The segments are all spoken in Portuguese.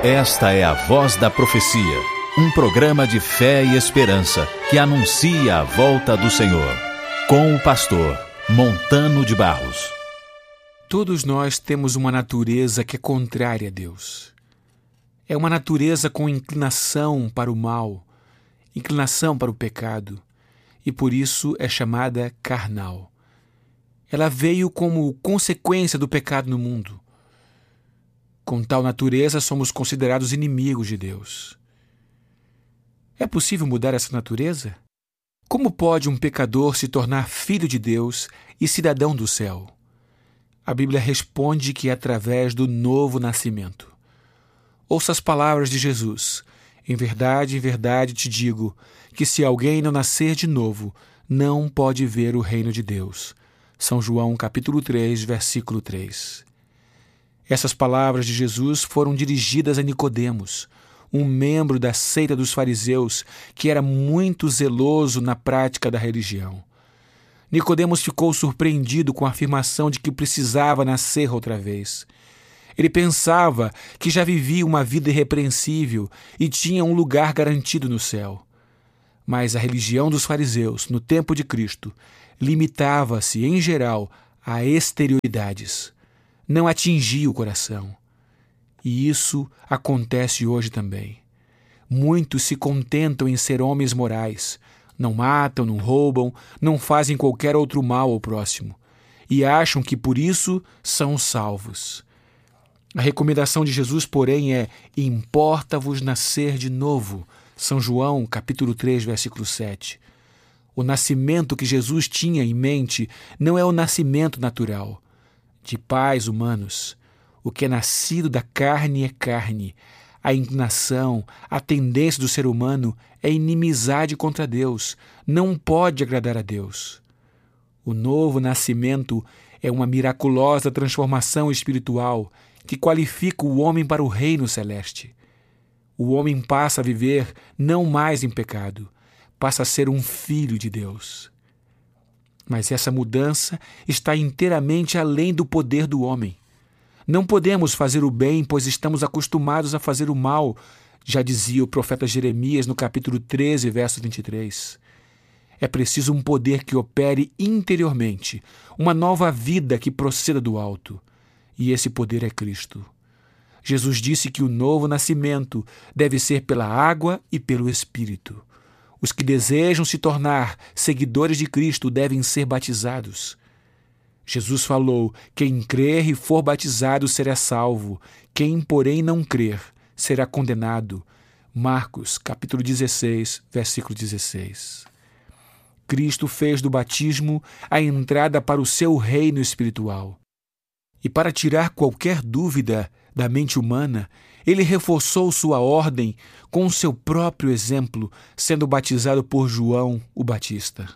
Esta é a Voz da Profecia, um programa de fé e esperança que anuncia a volta do Senhor, com o pastor Montano de Barros. Todos nós temos uma natureza que é contrária a Deus. É uma natureza com inclinação para o mal, inclinação para o pecado, e por isso é chamada carnal. Ela veio como consequência do pecado no mundo. Com tal natureza, somos considerados inimigos de Deus. É possível mudar essa natureza? Como pode um pecador se tornar filho de Deus e cidadão do céu? A Bíblia responde que é através do novo nascimento. Ouça as palavras de Jesus. Em verdade te digo que se alguém não nascer de novo, não pode ver o reino de Deus. São João capítulo 3, versículo 3. Essas palavras de Jesus foram dirigidas a Nicodemos, um membro da seita dos fariseus que era muito zeloso na prática da religião. Nicodemos ficou surpreendido com a afirmação de que precisava nascer outra vez. Ele pensava que já vivia uma vida irrepreensível e tinha um lugar garantido no céu. Mas a religião dos fariseus, no tempo de Cristo, limitava-se, em geral, a exterioridades. Não atingia o coração. E isso acontece hoje também. Muitos se contentam em ser homens morais, não matam, não roubam, não fazem qualquer outro mal ao próximo, e acham que por isso são salvos. A recomendação de Jesus, porém, é: importa-vos nascer de novo. São João, capítulo 3, versículo 7. O nascimento que Jesus tinha em mente não é o nascimento natural, de pais humanos. O que é nascido da carne é carne. A inclinação, a tendência do ser humano é inimizade contra Deus. Não pode agradar a Deus. O novo nascimento é uma miraculosa transformação espiritual que qualifica o homem para o reino celeste. O homem passa a viver não mais em pecado, passa a ser um filho de Deus. Mas essa mudança está inteiramente além do poder do homem. Não podemos fazer o bem, pois estamos acostumados a fazer o mal, já dizia o profeta Jeremias no capítulo 13, verso 23. É preciso um poder que opere interiormente, uma nova vida que proceda do alto. E esse poder é Cristo. Jesus disse que o novo nascimento deve ser pela água e pelo Espírito. Os que desejam se tornar seguidores de Cristo devem ser batizados. Jesus falou: quem crer e for batizado será salvo, quem, porém, não crer será condenado. Marcos, capítulo 16, versículo 16. Cristo fez do batismo a entrada para o seu reino espiritual. E para tirar qualquer dúvida da mente humana, ele reforçou sua ordem com o seu próprio exemplo, sendo batizado por João o Batista.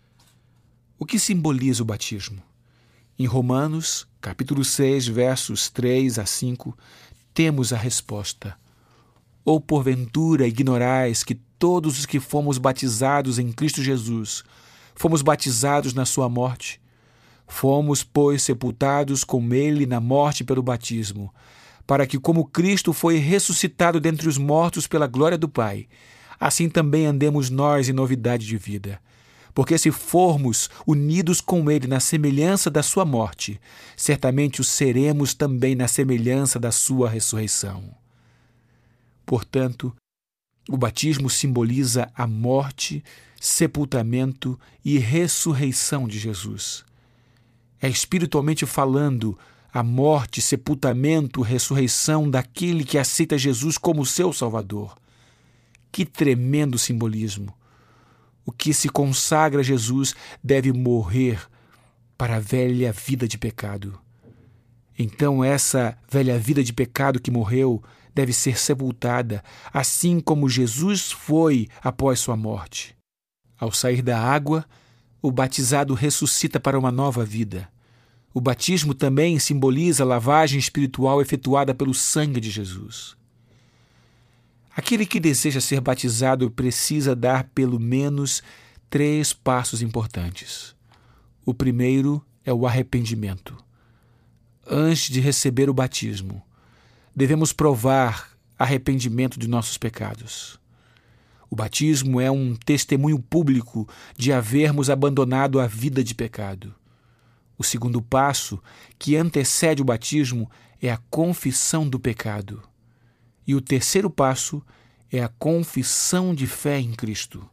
O que simboliza o batismo? Em Romanos, capítulo 6, versos 3 a 5, temos a resposta. Ou porventura ignorais que todos os que fomos batizados em Cristo Jesus, fomos batizados na sua morte? Fomos, pois, sepultados com ele na morte pelo batismo, para que, como Cristo foi ressuscitado dentre os mortos pela glória do Pai, assim também andemos nós em novidade de vida. Porque se formos unidos com ele na semelhança da sua morte, certamente o seremos também na semelhança da sua ressurreição. Portanto, o batismo simboliza a morte, sepultamento e ressurreição de Jesus. É espiritualmente falando a morte, sepultamento, ressurreição daquele que aceita Jesus como seu Salvador. Que tremendo simbolismo! O que se consagra a Jesus deve morrer para a velha vida de pecado. Então essa velha vida de pecado que morreu deve ser sepultada, assim como Jesus foi após sua morte. Ao sair da água, o batizado ressuscita para uma nova vida. O batismo também simboliza a lavagem espiritual efetuada pelo sangue de Jesus. Aquele que deseja ser batizado precisa dar pelo menos 3 passos importantes. O primeiro é o arrependimento. Antes de receber o batismo, devemos provar arrependimento de nossos pecados. O batismo é um testemunho público de havermos abandonado a vida de pecado. O segundo passo, que antecede o batismo, é a confissão do pecado. E o terceiro passo é a confissão de fé em Cristo.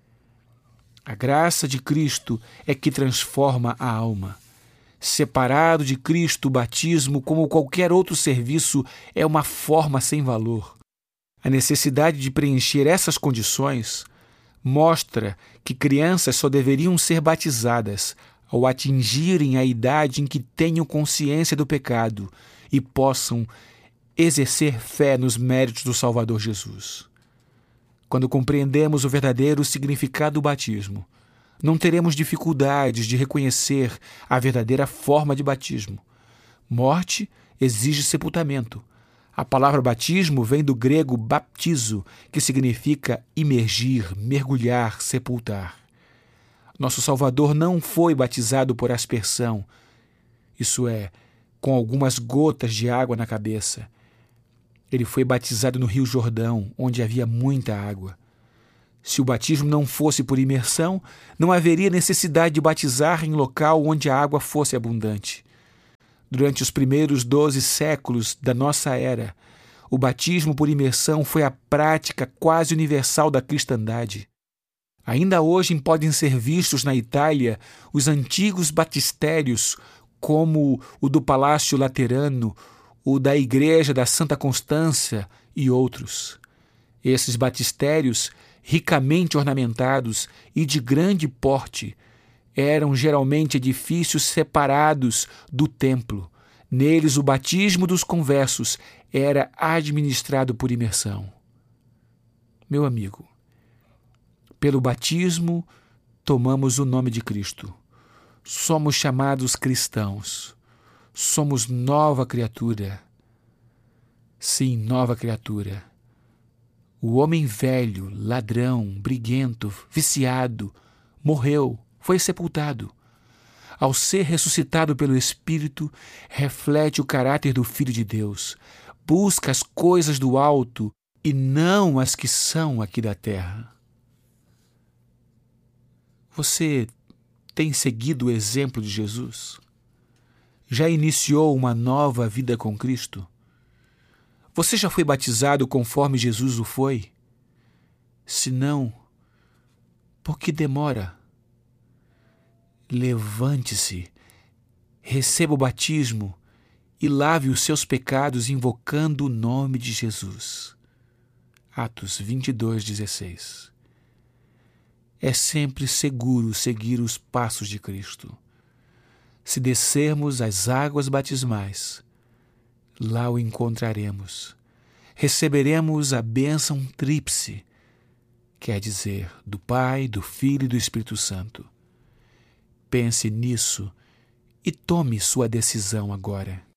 A graça de Cristo é que transforma a alma. Separado de Cristo, o batismo, como qualquer outro serviço, é uma forma sem valor. A necessidade de preencher essas condições mostra que crianças só deveriam ser batizadas ao atingirem a idade em que tenham consciência do pecado e possam exercer fé nos méritos do Salvador Jesus. Quando compreendemos o verdadeiro significado do batismo, não teremos dificuldades de reconhecer a verdadeira forma de batismo. Morte exige sepultamento. A palavra batismo vem do grego baptizo, que significa imergir, mergulhar, sepultar. Nosso Salvador não foi batizado por aspersão, isso é, com algumas gotas de água na cabeça. Ele foi batizado no Rio Jordão, onde havia muita água. Se o batismo não fosse por imersão, não haveria necessidade de batizar em local onde a água fosse abundante. Durante os primeiros 12 séculos da nossa era, o batismo por imersão foi a prática quase universal da cristandade. Ainda hoje podem ser vistos na Itália os antigos batistérios, como o do Palácio Laterano, o da Igreja da Santa Constância e outros. Esses batistérios, ricamente ornamentados e de grande porte, eram geralmente edifícios separados do templo. Neles, o batismo dos conversos era administrado por imersão. Meu amigo, pelo batismo tomamos o nome de Cristo. Somos chamados cristãos. Somos nova criatura. Sim, nova criatura. O homem velho, ladrão, briguento, viciado, morreu, foi sepultado. Ao ser ressuscitado pelo Espírito, reflete o caráter do Filho de Deus. Busca as coisas do alto e não as que são aqui da terra. Você tem seguido o exemplo de Jesus? Já iniciou uma nova vida com Cristo? Você já foi batizado conforme Jesus o foi? Se não, por que demora? Levante-se, receba o batismo e lave os seus pecados invocando o nome de Jesus. Atos 22:16. É sempre seguro seguir os passos de Cristo. Se descermos as águas batismais, lá o encontraremos. Receberemos a bênção tríplice, quer dizer, do Pai, do Filho e do Espírito Santo. Pense nisso e tome sua decisão agora.